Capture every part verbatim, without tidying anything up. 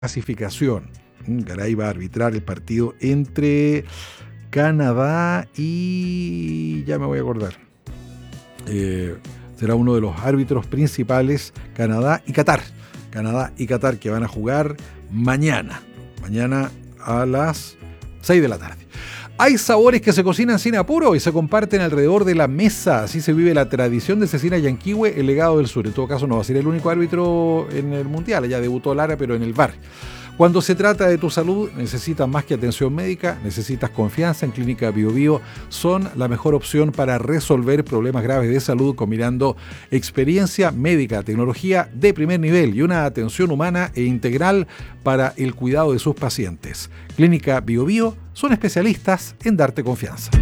clasificación. Garay va a arbitrar el partido entre Canadá y... ya me voy a acordar. Eh, será uno de los árbitros principales, Canadá y Qatar. Canadá y Qatar, que van a jugar mañana. Mañana a las seis de la tarde. Hay sabores que se cocinan sin apuro y se comparten alrededor de la mesa. Así se vive la tradición de Cecina Yanquihue, el legado del sur. En todo caso, no va a ser el único árbitro en el Mundial. Ya debutó Lara, pero en el V A R. Cuando se trata de tu salud, necesitas más que atención médica, necesitas confianza en Clínica Bio Bio. Son la mejor opción para resolver problemas graves de salud, combinando experiencia médica, tecnología de primer nivel y una atención humana e integral para el cuidado de sus pacientes. Clínica Bio Bio son especialistas en darte confianza.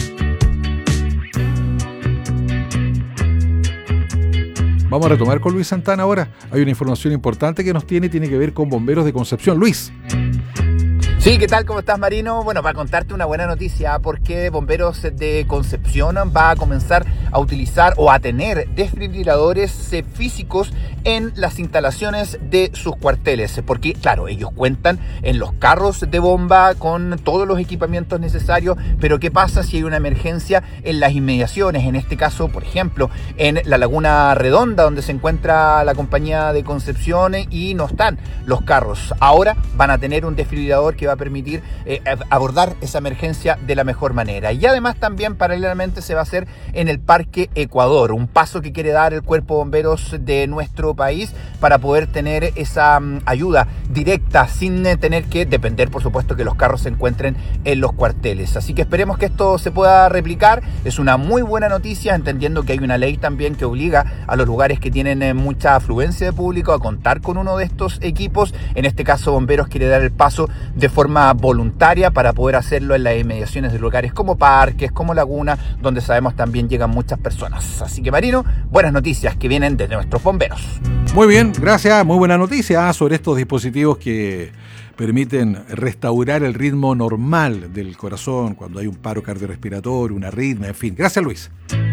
Vamos a retomar con Luis Santana ahora. Hay una información importante que nos tiene, tiene que ver con Bomberos de Concepción. Luis. Sí, ¿qué tal? ¿Cómo estás, Marino? Bueno, para contarte una buena noticia, porque Bomberos de Concepción va a comenzar a utilizar o a tener desfibriladores físicos en las instalaciones de sus cuarteles, porque, claro, ellos cuentan en los carros de bomba con todos los equipamientos necesarios, pero ¿qué pasa si hay una emergencia en las inmediaciones? En este caso, por ejemplo, en la Laguna Redonda, donde se encuentra la compañía de Concepción y no están los carros. Ahora van a tener un desfibrilador que va a permitir eh, abordar esa emergencia de la mejor manera. Y además también paralelamente se va a hacer en el Parque Ecuador, un paso que quiere dar el Cuerpo de Bomberos de nuestro país para poder tener esa um, ayuda directa sin eh, tener que depender, por supuesto, que los carros se encuentren en los cuarteles. Así que esperemos que esto se pueda replicar. Es una muy buena noticia, entendiendo que hay una ley también que obliga a los lugares que tienen eh, mucha afluencia de público a contar con uno de estos equipos. En este caso, Bomberos quiere dar el paso de forma voluntaria para poder hacerlo en las inmediaciones de lugares como parques, como lagunas, donde sabemos también llegan muchas personas. Así que, Marino, buenas noticias que vienen desde nuestros bomberos. Muy bien, gracias. Muy buena noticia sobre estos dispositivos que permiten restaurar el ritmo normal del corazón cuando hay un paro cardiorrespiratorio, una arritmia, en fin. Gracias, Luis.